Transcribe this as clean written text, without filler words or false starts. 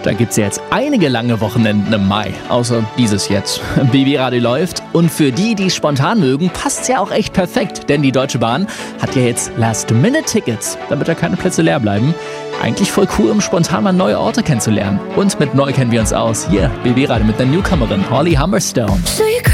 Da gibt's ja jetzt einige lange Wochenenden im Mai, außer dieses jetzt. BB Radio läuft und für die es spontan mögen, passt's ja auch echt perfekt, denn die Deutsche Bahn hat ja jetzt Last-Minute-Tickets, damit da keine Plätze leer bleiben. Eigentlich voll cool, um spontan mal neue Orte kennenzulernen. Und mit neu kennen wir uns aus. Hier, BB Radio mit der Newcomerin Holly Humberstone.